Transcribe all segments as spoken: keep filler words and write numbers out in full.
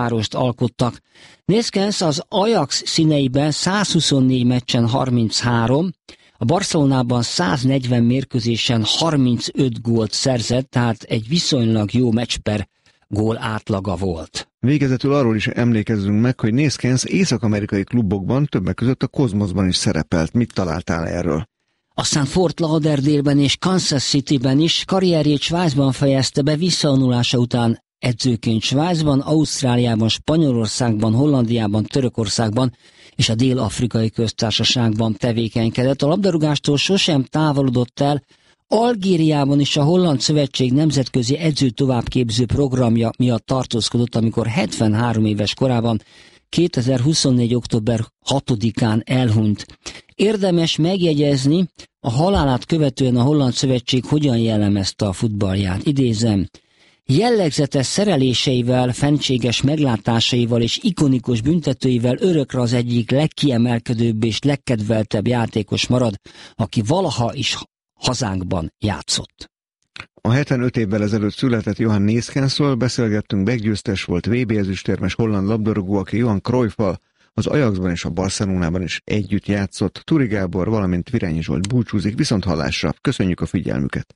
párost alkottak. Neeskens az Ajax színeiben százhuszonnégy meccsen harminchárom, a Barcelonában száznegyven mérkőzésen harmincöt gólt szerzett, tehát egy viszonylag jó meccs per gól átlaga volt. Végezetül arról is emlékezzünk meg, hogy Neeskens észak-amerikai klubokban, többek között a Cosmosban is szerepelt. Mit találtál erről? Aztán Fort Lauderdale-ben és Kansas City-ben is karrierjét Svájcban fejezte be visszavonulása után edzőként Svájcban, Ausztráliában, Spanyolországban, Hollandiában, Törökországban és a Dél-Afrikai Köztársaságban tevékenykedett. A labdarúgástól sosem távolodott el, Algériában is a Holland Szövetség nemzetközi edző továbbképző programja miatt tartózkodott, amikor hetvenhárom éves korában kétezer-huszonnégy. október hatodikán elhunyt. Érdemes megjegyezni, a halálát követően a Holland Szövetség hogyan jellemezte a futballját. Idézem: jellegzetes szereléseivel, fentséges meglátásaival és ikonikus büntetőivel örökre az egyik legkiemelkedőbb és legkedveltebb játékos marad, aki valaha is hazánkban játszott. A hetvenöt évvel ezelőtt született Johan Neeskensről beszélgettünk, meggyőztes volt, vé bé ezüstérmes holland labdarúgó, aki Johan Cruyffal az Ajaxban és a Barcelonában is együtt játszott. Turi Gábor, valamint Virányi Zsolt búcsúzik, viszont hallásra. Köszönjük a figyelmüket!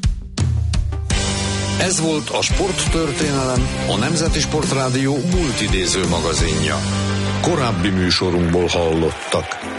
Ez volt a Sporttörténelem, a Nemzeti Sportrádió multidéző magazinja. Korábbi műsorunkból hallottak.